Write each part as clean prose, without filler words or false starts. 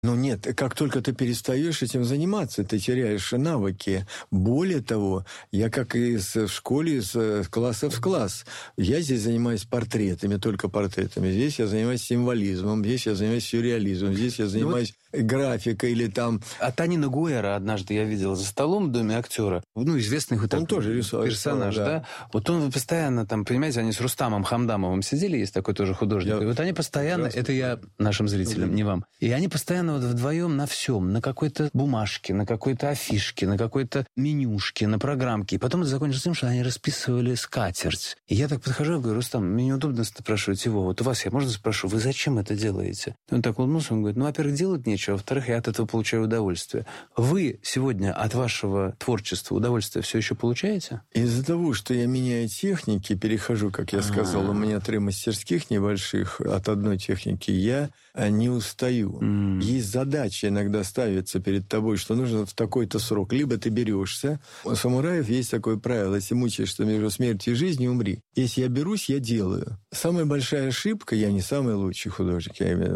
Ну нет, как только ты перестаешь этим заниматься, ты теряешь навыки. Более того, я как и в школе, из класса в класс. Я здесь занимаюсь портретами, только портретами. Здесь я занимаюсь символизмом, здесь я занимаюсь сюрреализмом, здесь я занимаюсь графикой или там... А Танина Гуэра однажды я видел за столом в Доме актера. Ну, известный он тоже рисовал, персонаж, да? Вот он постоянно там, понимаете, они с Рустамом Хамдамовым сидели, есть такой тоже художник. И вот они постоянно, это я нашим зрителям, не вам. И они постоянно вот вдвоем на всем, на какой-то бумажке, на какой-то афишке, на какой-то менюшке, на программке. И потом это закончилось тем, что они расписывали скатерть. И я так подхожу и говорю: Рустам, мне неудобно спрашивать его. Вот у вас я можно спрошу, вы зачем это делаете? И он так улыбнулся, он говорит: ну, во-первых, делать нечего, во-вторых, я от этого получаю удовольствие. Вы сегодня от вашего творчества удовольствие все еще получаете? Из-за того, что я меняю техники, перехожу, как я сказал, у меня 3 мастерских небольших, от одной техники я не устаю. Есть задача иногда ставится перед тобой, что нужно в такой-то срок. Либо ты берешься. У самураев есть такое правило: если мучаешься между смертью и жизнью, умри. Если я берусь, я делаю. Самая большая ошибка, я не самый лучший художник,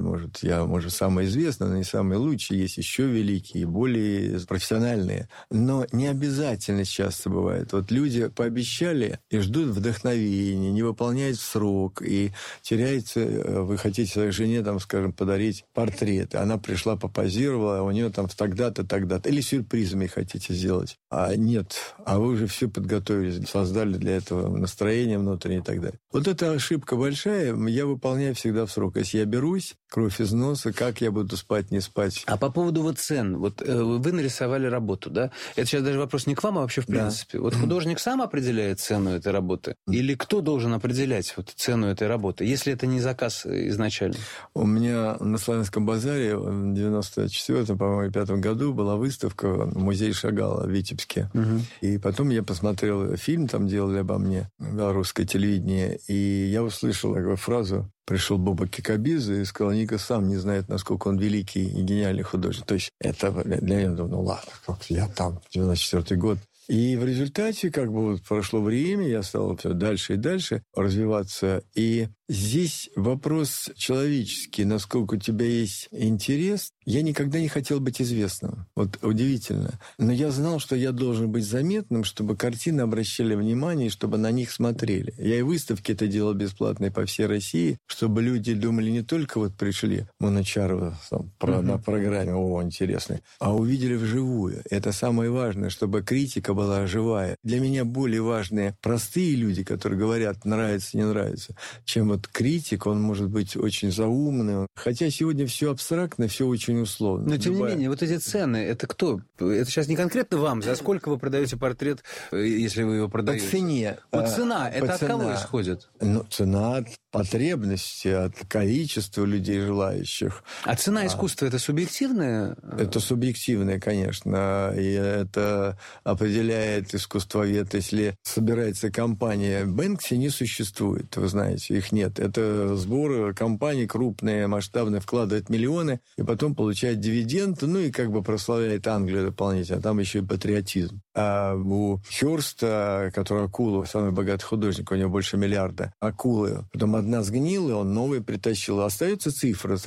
я, может, самый известный, но не самый лучший. Есть еще великие, более профессиональные. Но не обязательно часто бывает. Вот люди пообещали и ждут вдохновения, не выполняют в срок, и теряется, вы хотите своей жене, там, скажем, подарить портрет. Она пришла, попозировала, а у нее там тогда-то, тогда-то. Или сюрпризами хотите сделать. А нет, а вы уже все подготовили, создали для этого настроение внутреннее и так далее. Вот эта ошибка большая, я выполняю всегда в срок. Если я берусь, кровь из носа, как я буду спать, не спать. А по поводу вот цен, вот вы нарисовали работу, да? Это сейчас даже вопрос не к вам, а вообще в принципе. Да. Вот художник сам определяет цену этой работы? Или кто должен определять вот цену этой работы, если это не заказ изначально? У меня на Славянском базаре в 94-м, по-моему, 5-м году была выставка в музее Шагала в Витебске. И потом я посмотрел фильм, там делали обо мне, белорусское телевидение, и я услышал такую фразу: пришел Боба Кикабидзе и сказал: Ника сам не знает, насколько он великий и гениальный художник. То есть это для меня, ну ладно, как я там, 94-й год. И в результате, как бы вот прошло время, я стал все дальше и дальше развиваться. И здесь вопрос человеческий, насколько у тебя есть интерес. Я никогда не хотел быть известным. Вот удивительно. Но я знал, что я должен быть заметным, чтобы картины обращали внимание, чтобы на них смотрели. Я и выставки это делал бесплатные по всей России, чтобы люди думали, не только вот пришли Муночарова на программе, о, интересный, а увидели вживую. Это самое важное, чтобы критика была живая. Для меня более важны простые люди, которые говорят, нравится, не нравится, чем вот критик, он может быть очень заумный. Хотя сегодня все абстрактно, все очень условно. Но, тем не менее, вот эти цены, это кто? Это сейчас не конкретно вам. За сколько вы продаете портрет, если вы его продаете? По цене. Вот цена, это от кого исходит? Ну, цена от потребности, от количества людей желающих. А цена искусства – это субъективная? Это субъективная, конечно. И это определяет искусствовед. Если собирается компания, Бэнкси не существует, вы знаете, их нет. Это сбор компаний крупные, масштабные, вкладывает миллионы, и потом получает дивиденды, ну и как бы прославляет Англию дополнительно. А там еще и патриотизм. А у Хёрста, который акула, самый богатый художник, у него больше миллиарда, акулы. Потом одна сгнила, он новый притащил. Остается цифра,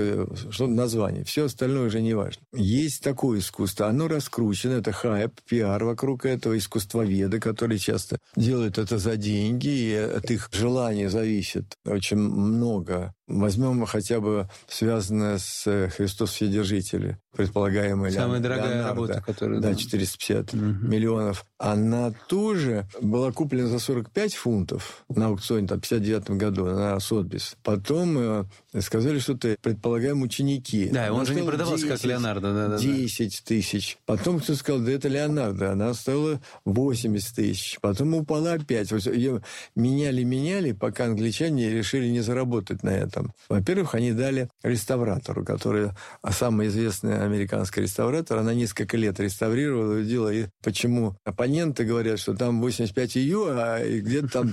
что название. Все остальное уже не важно. Есть такое искусство. Оно раскручено. Это хайп, пиар вокруг этого, искусствоведы, которые часто делают это за деньги, и от их желания зависит очень много. Возьмем хотя бы связанное с «Христос Вседержитель», предполагаемый самая дорогая Леонардо, работа, которая... Да, 450 миллионов. Она тоже была куплена за 45 фунтов на аукционе в 59 году на Сотбис. Потом сказали, что это, предполагаем, ученики. Да, он же не продавался 10, как Леонардо. 10 тысяч. Потом кто сказал, да это Леонардо. Она стоила 80 тысяч. Потом упала опять. Ее меняли, пока англичане решили не заработать на этом. Во-первых, они дали реставратору, который самый известный американский реставратор. Она несколько лет реставрировала, делала. И почему оппоненты говорят, что там 85 ее, а где-то там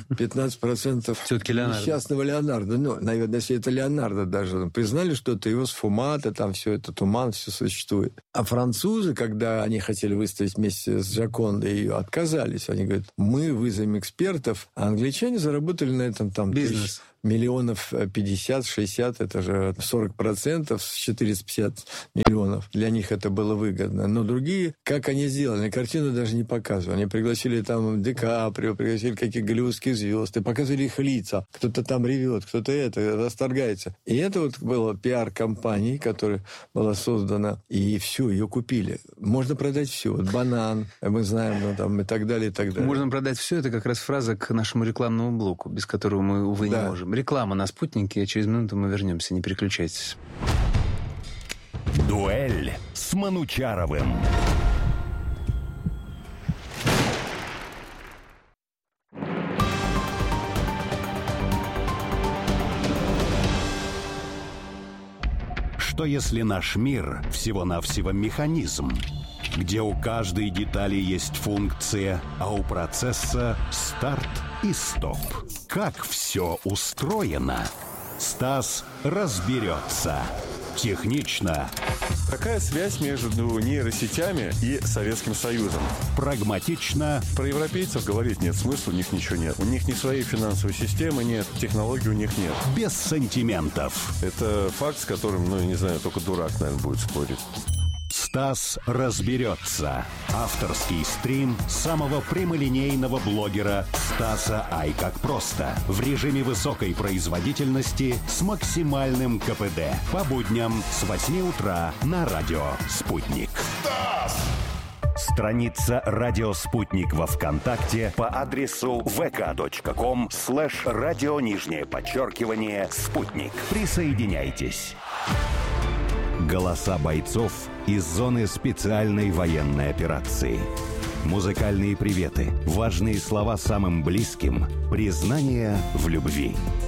15% все-таки несчастного Леонардо. Ну, наверное, если это Леонардо даже. Признали, что это его сфумата, там все это туман, все существует. А французы, когда они хотели выставить вместе с Джокондой ее, отказались. Они говорят, мы вызовем экспертов, а англичане заработали на этом там бизнес. миллионов 50-60, это же 40% с 450 миллионов. Для них это было выгодно. Но другие, как они сделали, картину даже не показывали. Они пригласили там Ди Каприо, пригласили каких-то голливудских звезд, и показывали их лица. Кто-то там ревет, кто-то расторгается. И это вот была пиар-компания, которая была создана, и все, ее купили. Можно продать все. Вот банан, мы знаем, ну, там, и так далее, и так далее. Можно продать все. Это как раз фраза к нашему рекламному блоку, без которого мы, увы, не можем. Реклама на «Спутнике», а через минуту мы вернемся. Не переключайтесь. Дуэль с Манучаровым. Что если наш мир всего-навсего механизм, где у каждой детали есть функция, а у процесса старт и стоп? Как все устроено? Стас разберется. Технично. Какая связь между нейросетями и Советским Союзом? Прагматично. Про европейцев говорить нет смысла, у них ничего нет. У них ни своей финансовой системы нет, технологий у них нет. Без сантиментов. Это факт, с которым, ну, не знаю, только дурак, наверное, будет спорить. Стас разберется. Авторский стрим самого прямолинейного блогера Стаса Ай как просто. В режиме высокой производительности с максимальным КПД. По будням с 8 утра на радио «Спутник». Стас! Страница «Радио Спутник» во ВКонтакте по адресу vk.com/радио_спутник. Присоединяйтесь. Голоса бойцов из зоны специальной военной операции. Музыкальные приветы, важные слова самым близким, признание в любви.